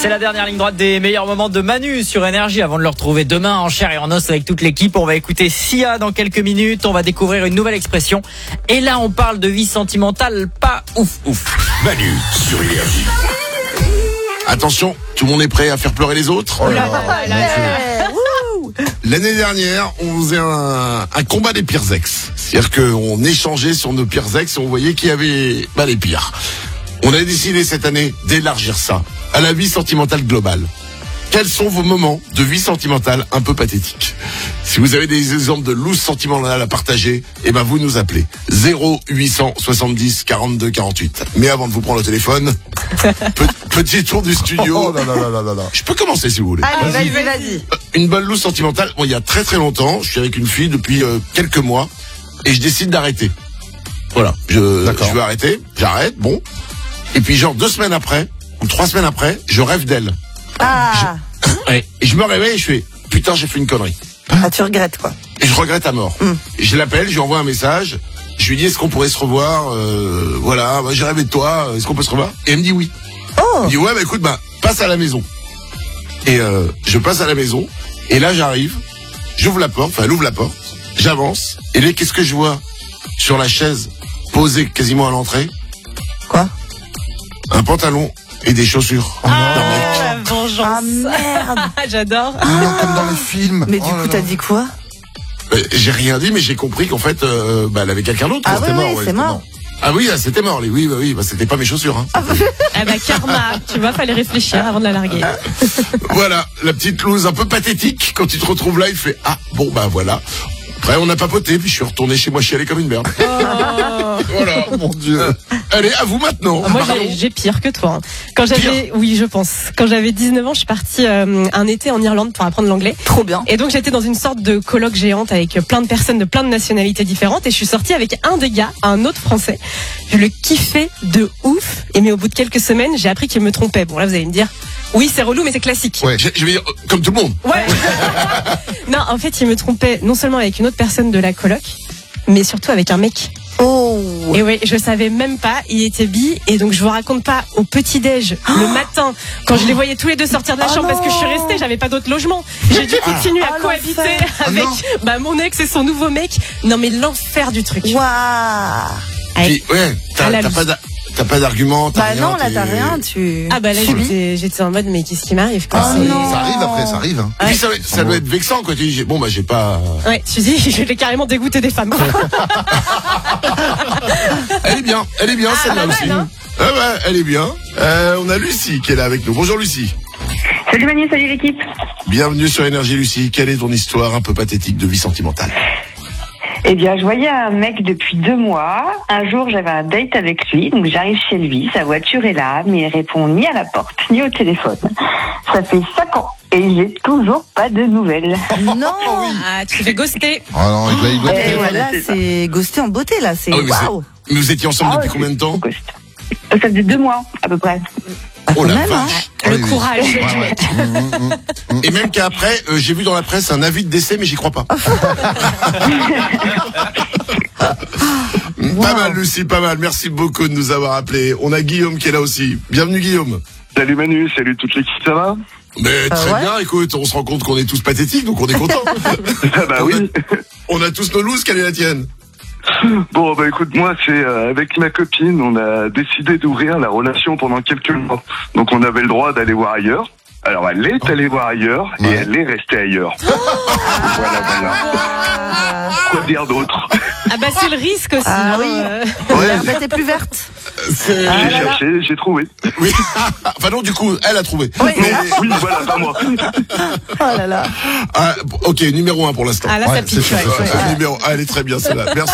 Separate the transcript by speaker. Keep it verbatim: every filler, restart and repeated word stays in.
Speaker 1: C'est la dernière ligne droite des meilleurs moments de Manu sur Énergie. Avant de le retrouver demain en chair et en os avec toute l'équipe, on va écouter Sia dans quelques minutes. On va découvrir une nouvelle expression. Et là, on parle de vie sentimentale pas ouf ouf.
Speaker 2: Manu sur Énergie. Attention, tout le monde est prêt à faire pleurer les autres.
Speaker 1: Oh là là là là.
Speaker 2: L'année dernière, on faisait un, un combat des pires ex. C'est-à-dire qu'on échangeait sur nos pires ex et on voyait qui avait bah, les pires. On a décidé cette année d'élargir ça à la vie sentimentale globale. Quels sont vos moments de vie sentimentale un peu pathétiques? Si vous avez des exemples de loose sentimentale à partager, eh ben vous nous appelez zéro huit cent soixante-dix quarante-deux quarante-huit. Mais avant de vous prendre le téléphone, petit tour du studio.
Speaker 3: Oh là là là là là là.
Speaker 2: Je peux commencer si vous voulez.
Speaker 4: Allez, vas-y, vas-y. vas-y.
Speaker 2: Une bonne loose sentimentale. Bon, il y a très très longtemps, je suis avec une fille depuis euh, quelques mois et je décide d'arrêter. Voilà, je, je veux arrêter, j'arrête, bon. Et puis genre deux semaines après ou trois semaines après, je rêve d'elle.
Speaker 4: Ah.
Speaker 2: Je, ouais, et je me réveille et je fais putain, j'ai fait une connerie.
Speaker 4: Ah, tu regrettes quoi.
Speaker 2: Et je regrette à mort. Mm. Je l'appelle, je lui envoie un message. Je lui dis est-ce qu'on pourrait se revoir euh, Voilà, bah, j'ai rêvé de toi. Est-ce qu'on peut se revoir? Et elle me dit oui.
Speaker 4: Oh.
Speaker 2: Elle me dit ouais, bah écoute, bah passe à la maison. Et euh, je passe à la maison. Et là j'arrive, j'ouvre la porte, enfin elle ouvre la porte, j'avance. Et là qu'est-ce que je vois sur la chaise posée quasiment à l'entrée?
Speaker 4: Quoi?
Speaker 2: Un pantalon et des chaussures.
Speaker 1: Oh ah, la vengeance.
Speaker 4: Ah merde.
Speaker 1: J'adore.
Speaker 3: Ah, comme dans les films.
Speaker 4: Mais du
Speaker 3: oh
Speaker 4: coup, t'as dit quoi?
Speaker 2: euh, J'ai rien dit, mais j'ai compris qu'en fait, euh, bah, elle avait quelqu'un d'autre.
Speaker 4: Ah
Speaker 2: c'était
Speaker 4: oui,
Speaker 2: mort,
Speaker 4: oui,
Speaker 2: ouais,
Speaker 4: c'est
Speaker 2: c'était
Speaker 4: mort.
Speaker 2: Ah oui, là, c'était mort. Les, oui, bah, oui, bah, c'était pas mes chaussures. Hein.
Speaker 5: Ah bah karma, tu vois, fallait réfléchir avant de la larguer.
Speaker 2: Voilà, la petite loose un peu pathétique. Quand tu te retrouves là, il fait ah bon bah voilà. Après, on a papoté, puis je suis retourné chez moi chialer comme une merde.
Speaker 5: Oh.
Speaker 2: Voilà,
Speaker 3: mon Dieu.
Speaker 2: Euh, allez, à vous maintenant.
Speaker 5: Ah, moi, j'ai, j'ai pire que toi. Hein. Quand j'avais,
Speaker 2: Pire.
Speaker 5: oui, je pense. Quand j'avais dix-neuf ans, je suis partie euh, un été en Irlande pour apprendre l'anglais.
Speaker 4: Trop bien.
Speaker 5: Et donc, j'étais dans une sorte de colloque géante avec plein de personnes de plein de nationalités différentes. Et je suis sortie avec un des gars, un autre français. Je le kiffais de ouf. Et mais au bout de quelques semaines, j'ai appris qu'il me trompait. Bon, là, vous allez me dire, oui, c'est relou, mais c'est classique.
Speaker 2: Ouais, je, je vais dire euh, comme tout le monde.
Speaker 5: Ouais. Non, en fait, il me trompait non seulement avec une autre personne de la coloc, mais surtout avec un mec.
Speaker 4: Oh.
Speaker 5: Et oui, je savais même pas, il était bi, et donc je vous raconte pas, au petit-déj, oh. le matin, quand je les voyais tous les deux sortir de la
Speaker 4: oh
Speaker 5: chambre,
Speaker 4: non.
Speaker 5: parce que je suis restée, j'avais pas d'autre logement. J'ai dû continuer
Speaker 4: ah.
Speaker 5: à
Speaker 4: oh,
Speaker 5: cohabiter
Speaker 4: l'enfer.
Speaker 5: avec
Speaker 2: oh
Speaker 5: bah, mon ex et son nouveau mec. Non mais l'enfer du truc.
Speaker 4: Waouh.
Speaker 2: Puis, ouais, t'as, t'as pas d'a- t'as pas d'argument. T'as
Speaker 4: Bah
Speaker 2: rien,
Speaker 4: non, là
Speaker 2: t'es-
Speaker 4: t'as rien, tu.
Speaker 5: Ah bah là j'étais, j'étais en mode mais qu'est-ce qui m'arrive quand
Speaker 4: Oh
Speaker 5: c'est...
Speaker 4: non.
Speaker 3: Ça arrive après, ça arrive. Hein.
Speaker 2: Et puis
Speaker 5: Ouais.
Speaker 2: ça, ça doit être vexant quand tu dis bon bah j'ai pas.
Speaker 5: Ouais, tu dis, je l'ai carrément dégoûté des femmes.
Speaker 2: Elle est bien, elle est bien
Speaker 5: Ah,
Speaker 2: celle-là
Speaker 5: pas
Speaker 2: aussi.
Speaker 5: mal, hein.
Speaker 2: Ah ouais, elle est bien. Euh, on a Lucie qui est là avec nous. Bonjour Lucie.
Speaker 6: Salut Manu, salut l'équipe.
Speaker 2: Bienvenue sur Énergie Lucie. Quelle est ton histoire un peu pathétique de vie sentimentale?
Speaker 6: Eh bien, je voyais un mec depuis deux mois. Un jour, j'avais un date avec lui, donc j'arrive chez lui, sa voiture est là, mais il répond ni à la porte, ni au téléphone. Ça fait cinq ans et j'ai toujours pas de nouvelles.
Speaker 4: Non.
Speaker 5: Ah, tu te fais ghoster.
Speaker 3: Ah non, il doit, il doit
Speaker 4: Et
Speaker 3: être-
Speaker 4: voilà,
Speaker 6: c'est ça.
Speaker 4: c'est ghosté en beauté là, c'est
Speaker 2: Ah oui, mais c'est-
Speaker 4: waouh.
Speaker 2: Mais vous étiez ensemble
Speaker 6: Ah
Speaker 2: depuis
Speaker 6: ouais,
Speaker 2: combien de temps?
Speaker 6: Ghost. Ça faisait deux mois, à peu près.
Speaker 4: Bah,
Speaker 2: Oh
Speaker 4: quand
Speaker 2: la
Speaker 4: même, hein.
Speaker 2: vache.
Speaker 5: Le
Speaker 3: oui, oui.
Speaker 5: courage
Speaker 3: Ouais,
Speaker 5: du
Speaker 3: ouais.
Speaker 5: mec.
Speaker 3: Mmh, mmh, mmh.
Speaker 2: Et même qu'après, euh, j'ai vu dans la presse un avis de décès, mais j'y crois pas. Pas mal, Lucie, pas mal. Merci beaucoup de nous avoir appelés. On a Guillaume qui est là aussi. Bienvenue, Guillaume.
Speaker 7: Salut Manu, salut toute l'équipe, ça va?
Speaker 2: Mais
Speaker 4: Ah
Speaker 2: très
Speaker 4: ouais.
Speaker 2: bien, écoute, on se rend compte qu'on est tous pathétiques, donc on est contents.
Speaker 7: Ah bah
Speaker 2: on,
Speaker 7: oui.
Speaker 2: a, on a tous nos looses, quelle est la tienne?
Speaker 7: Bon bah écoute, moi c'est euh, avec ma copine, on a décidé d'ouvrir la relation pendant quelques mois. Donc on avait le droit d'aller voir ailleurs. Alors elle est allée voir ailleurs et
Speaker 2: Ouais.
Speaker 7: elle est restée ailleurs. Voilà, voilà. Quoi dire d'autre?
Speaker 5: Ah bah c'est le risque aussi.
Speaker 4: Ah
Speaker 5: hein,
Speaker 4: oui.
Speaker 5: euh.
Speaker 4: L'herbe était plus verte.
Speaker 2: C'est...
Speaker 4: Ah
Speaker 7: J'ai
Speaker 4: là là.
Speaker 7: cherché, j'ai trouvé.
Speaker 2: Oui. Enfin non, du coup, elle a trouvé.
Speaker 4: Oui.
Speaker 2: Mais-
Speaker 7: Oui, voilà, pas moi.
Speaker 4: Oh là là.
Speaker 2: Ah, ok, numéro un pour l'instant.
Speaker 5: Ah là ça
Speaker 3: Ouais,
Speaker 5: pique.
Speaker 3: c'est sûr,
Speaker 5: ouais.
Speaker 3: c'est sûr.
Speaker 2: Ah, numéro, ah, elle est très bien celle-là. Merci.